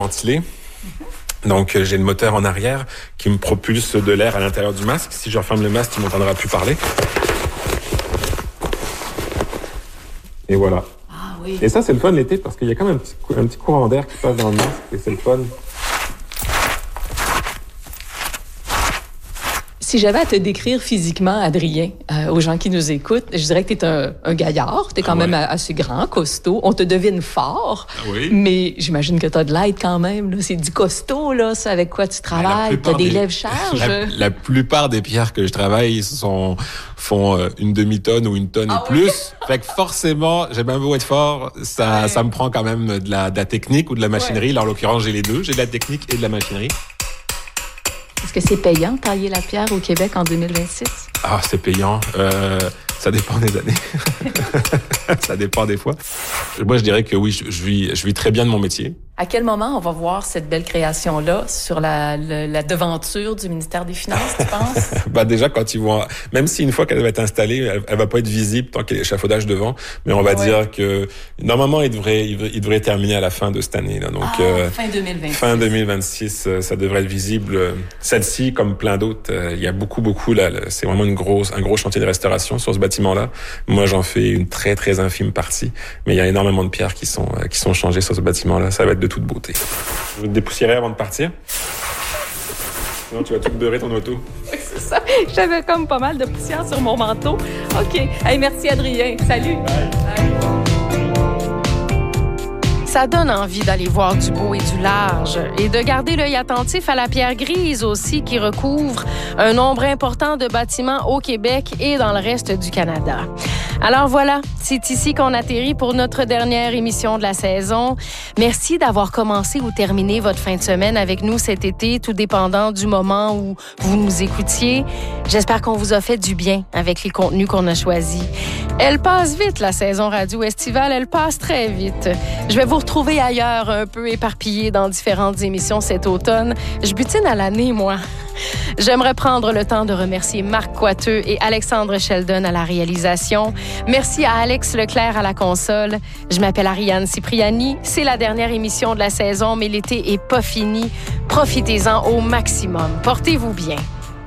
ventilé. Donc, j'ai le moteur en arrière qui me propulse de l'air à l'intérieur du masque. Si je referme le masque, tu m'entendras plus parler. Et voilà. Ah oui. Et ça, c'est le fun l'été parce qu'il y a quand même un petit courant d'air qui passe dans le masque et c'est le fun. Si j'avais à te décrire physiquement, Adrien, aux gens qui nous écoutent, je dirais que t'es un gaillard. T'es quand même assez grand, costaud. On te devine fort. Ah oui? Mais j'imagine que t'as de l'aide quand même. Là. C'est du costaud, là. C'est avec quoi tu travailles. T'as des lèvres-charges. La plupart des pierres que je travaille font une demi-tonne ou une tonne et plus. Fait que forcément, j'ai bien beau être fort, ça me prend quand même de la technique ou de la machinerie. Là, en l'occurrence, j'ai les deux. J'ai de la technique et de la machinerie. Est-ce que c'est payant, tailler la pierre au Québec en 2026? Ah, c'est payant. Ça dépend des années. Ça dépend des fois. Moi, je dirais que oui, je vis très bien de mon métier. À quel moment on va voir cette belle création-là sur la devanture du ministère des Finances, tu penses? Déjà, quand ils vont... Même si une fois qu'elle va être installée, elle va pas être visible tant qu'il y a l'échafaudage devant. Mais on va dire que, normalement, il devrait terminer à la fin de cette année, là. Donc, fin 2026. Fin 2026, ça devrait être visible. Celle-ci, comme plein d'autres, il y a beaucoup, là. C'est vraiment un gros chantier de restauration sur ce bâtiment-là. Moi, j'en fais une très, très infime partie. Mais il y a énormément de pierres qui sont changées sur ce bâtiment-là. Ça va être de toute beauté. Je vais te dépoussiérer avant de partir. Sinon, tu vas tout beurrer ton auto. Oui, c'est ça. J'avais comme pas mal de poussière sur mon manteau. OK. Hey, merci, Adrien. Salut. Bye. Ça donne envie d'aller voir du beau et du large et de garder l'œil attentif à la pierre grise aussi qui recouvre un nombre important de bâtiments au Québec et dans le reste du Canada. Alors voilà, c'est ici qu'on atterrit pour notre dernière émission de la saison. Merci d'avoir commencé ou terminé votre fin de semaine avec nous cet été, tout dépendant du moment où vous nous écoutiez. J'espère qu'on vous a fait du bien avec les contenus qu'on a choisis. Elle passe vite, la saison radio estivale, elle passe très vite. Je vais vous retrouver ailleurs, un peu éparpillés dans différentes émissions cet automne. Je butine à l'année, moi. J'aimerais prendre le temps de remercier Marc Coiteux et Alexandre Sheldon à la réalisation. Merci à Alex Leclerc à la console. Je m'appelle Ariane Cipriani. C'est la dernière émission de la saison, mais l'été est pas fini. Profitez-en au maximum. Portez-vous bien.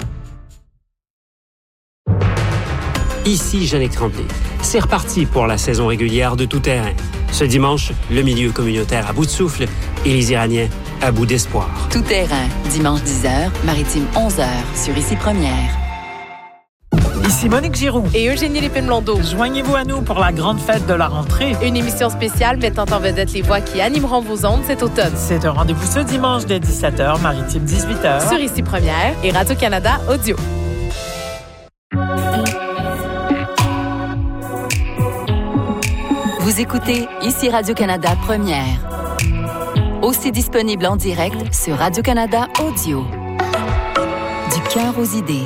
Ici Jeannick Tremblay. C'est reparti pour la saison régulière de Tout Terrain. Ce dimanche, le milieu communautaire à bout de souffle et les Iraniens à bout d'espoir. Tout Terrain, dimanche 10h, Maritime 11h, sur Ici Première. Ici Monique Giroux Et Eugénie Lépine-Blondeau. Joignez-vous à nous pour la grande fête de la rentrée. Une émission spéciale mettant en vedette les voix qui animeront vos ondes cet automne. C'est un rendez-vous ce dimanche dès 17h, Maritime 18h. Sur Ici Première et Radio-Canada Audio. Vous écoutez Ici Radio-Canada Première. Aussi disponible en direct sur Radio-Canada Audio. Du cœur aux idées.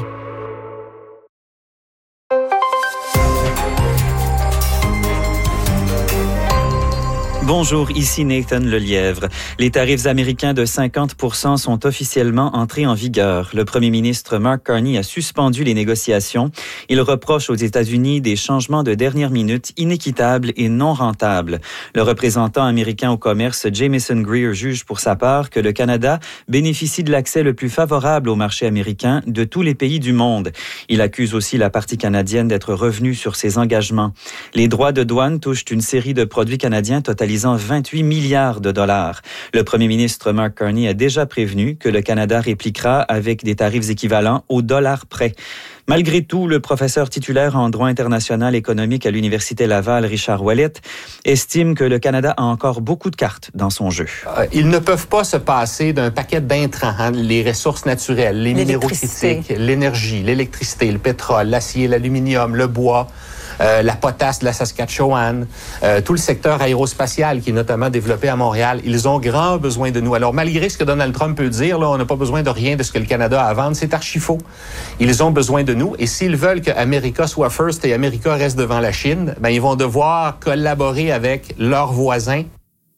Bonjour, ici Nathan Lelièvre. Les tarifs américains de 50% sont officiellement entrés en vigueur. Le premier ministre Mark Carney a suspendu les négociations. Il reproche aux États-Unis des changements de dernière minute inéquitables et non rentables. Le représentant américain au commerce Jameson Greer juge pour sa part que le Canada bénéficie de l'accès le plus favorable au marché américain de tous les pays du monde. Il accuse aussi la partie canadienne d'être revenue sur ses engagements. Les droits de douane touchent une série de produits canadiens totalisant 28 milliards de dollars. Le premier ministre Mark Carney a déjà prévenu que le Canada répliquera avec des tarifs équivalents au dollar près. Malgré tout, le professeur titulaire en droit international économique à l'Université Laval, Richard Ouellet, estime que le Canada a encore beaucoup de cartes dans son jeu. Ils ne peuvent pas se passer d'un paquet d'intrants, les ressources naturelles, les minéraux critiques, l'énergie, l'électricité, le pétrole, l'acier, l'aluminium, le bois, la potasse de la Saskatchewan, tout le secteur aérospatial qui est notamment développé à Montréal. Ils ont grand besoin de nous. Alors, malgré ce que Donald Trump peut dire, là, on n'a pas besoin de rien de ce que le Canada a à vendre. C'est archi faux. Ils ont besoin de nous. Et s'ils veulent que America soit first et America reste devant la Chine, ben, ils vont devoir collaborer avec leurs voisins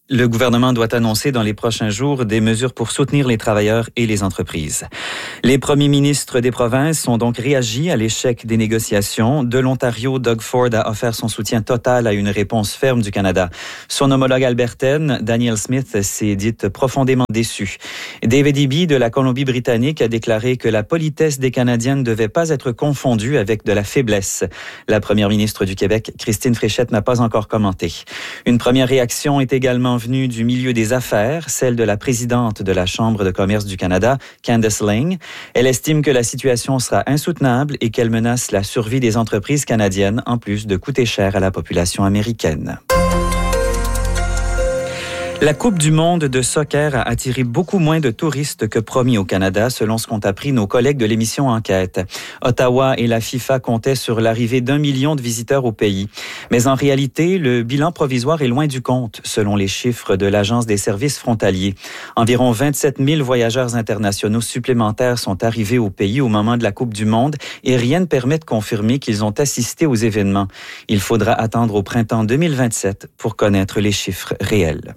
Le gouvernement doit annoncer dans les prochains jours des mesures pour soutenir les travailleurs et les entreprises. Les premiers ministres des provinces ont donc réagi à l'échec des négociations. De l'Ontario, Doug Ford a offert son soutien total à une réponse ferme du Canada. Son homologue albertaine, Danielle Smith, s'est dite profondément déçue. David Eby de la Colombie-Britannique a déclaré que la politesse des Canadiens ne devait pas être confondue avec de la faiblesse. La première ministre du Québec, Christine Fréchette, n'a pas encore commenté. Une première réaction est également venue du milieu des affaires, celle de la présidente de la Chambre de commerce du Canada, Candice Lang. Elle estime que la situation sera insoutenable et qu'elle menace la survie des entreprises canadiennes, en plus de coûter cher à la population américaine. La Coupe du monde de soccer a attiré beaucoup moins de touristes que promis au Canada, selon ce qu'ont appris nos collègues de l'émission Enquête. Ottawa et la FIFA comptaient sur l'arrivée d'1 million de visiteurs au pays. Mais en réalité, le bilan provisoire est loin du compte, selon les chiffres de l'Agence des services frontaliers. Environ 27 000 voyageurs internationaux supplémentaires sont arrivés au pays au moment de la Coupe du monde et rien ne permet de confirmer qu'ils ont assisté aux événements. Il faudra attendre au printemps 2027 pour connaître les chiffres réels.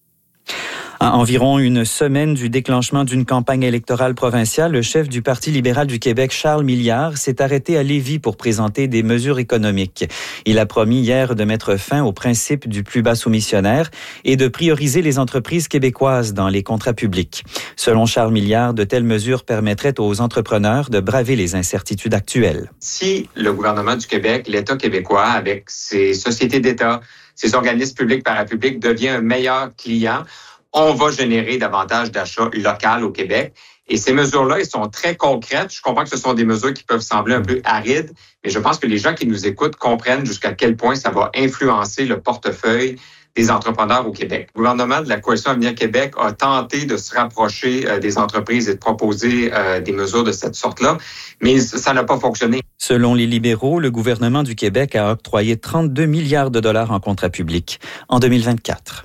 À environ une semaine du déclenchement d'une campagne électorale provinciale, le chef du Parti libéral du Québec, Charles Milliard, s'est arrêté à Lévis pour présenter des mesures économiques. Il a promis hier de mettre fin au principe du plus bas soumissionnaire et de prioriser les entreprises québécoises dans les contrats publics. Selon Charles Milliard, de telles mesures permettraient aux entrepreneurs de braver les incertitudes actuelles. Si le gouvernement du Québec, l'État québécois, avec ses sociétés d'État, ses organismes publics parapublics, devient un meilleur client, on va générer davantage d'achats locaux au Québec. Et ces mesures-là, elles sont très concrètes. Je comprends que ce sont des mesures qui peuvent sembler un peu arides, mais je pense que les gens qui nous écoutent comprennent jusqu'à quel point ça va influencer le portefeuille des entrepreneurs au Québec. Le gouvernement de la Coalition Avenir Québec a tenté de se rapprocher des entreprises et de proposer des mesures de cette sorte-là, mais ça n'a pas fonctionné. Selon les libéraux, le gouvernement du Québec a octroyé 32 milliards de dollars en contrats publics en 2024.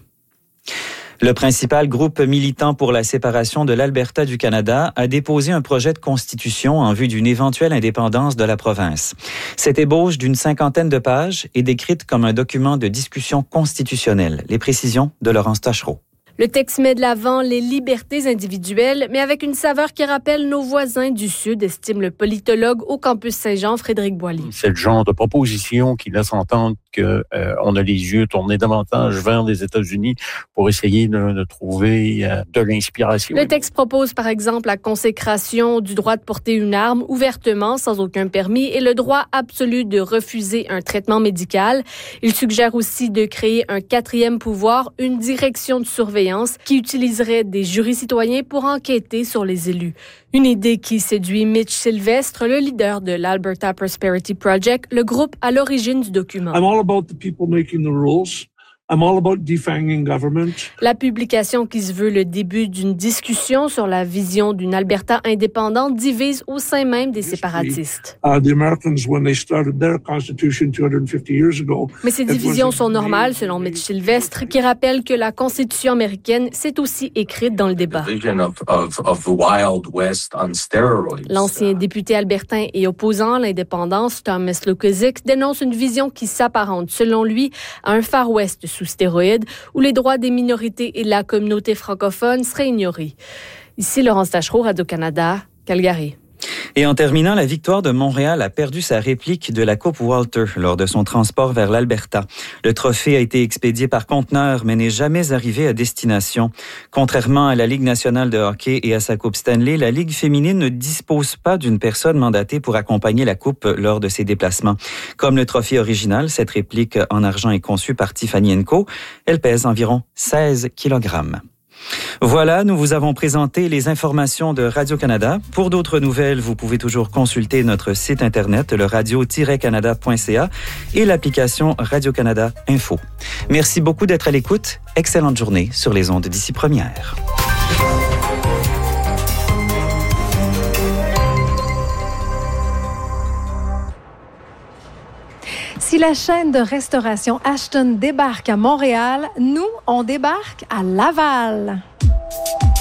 Le principal groupe militant pour la séparation de l'Alberta du Canada a déposé un projet de constitution en vue d'une éventuelle indépendance de la province. Cette ébauche d'une 50aine de pages est décrite comme un document de discussion constitutionnelle. Les précisions de Laurence Tachereau. Le texte met de l'avant les libertés individuelles, mais avec une saveur qui rappelle nos voisins du Sud, estime le politologue au campus Saint-Jean, Frédéric Boily. C'est le genre de proposition qui laisse entendre qu'on a les yeux tournés davantage vers les États-Unis pour essayer de trouver de l'inspiration. Le texte propose par exemple la consécration du droit de porter une arme ouvertement, sans aucun permis, et le droit absolu de refuser un traitement médical. Il suggère aussi de créer un 4e pouvoir, une direction de surveillance qui utiliserait des jurys citoyens pour enquêter sur les élus. Une idée qui séduit Mitch Sylvestre, le leader de l'Alberta Prosperity Project, le groupe à l'origine du document. I'm all about the people making the rules. I'm all about defanging government. La publication, qui se veut le début d'une discussion sur la vision d'une Alberta indépendante, divise au sein même des séparatistes. The Americans, when they started their constitution 250 years ago. Mais ces divisions sont normales, selon Mitch Sylvestre, qui rappelle que la Constitution américaine s'est aussi écrite dans le débat. L'ancien député albertain et opposant à l'indépendance, Thomas Lukaszuk, dénonce une vision qui s'apparente, selon lui, à un Far West sous stéroïdes, où les droits des minorités et de la communauté francophone seraient ignorés. Ici, Laurence Tachereau, Radio-Canada, Calgary. Et en terminant, la Victoire de Montréal a perdu sa réplique de la Coupe Walter lors de son transport vers l'Alberta. Le trophée a été expédié par conteneur, mais n'est jamais arrivé à destination. Contrairement à la Ligue nationale de hockey et à sa Coupe Stanley, la Ligue féminine ne dispose pas d'une personne mandatée pour accompagner la Coupe lors de ses déplacements. Comme le trophée original, cette réplique en argent est conçue par Tiffany & Co. Elle pèse environ 16 kg. Voilà, nous vous avons présenté les informations de Radio-Canada. Pour d'autres nouvelles, vous pouvez toujours consulter notre site internet, le radio-canada.ca et l'application Radio-Canada Info. Merci beaucoup d'être à l'écoute. Excellente journée sur les ondes d'ici première. Si la chaîne de restauration Ashton débarque à Montréal, nous, on débarque à Laval.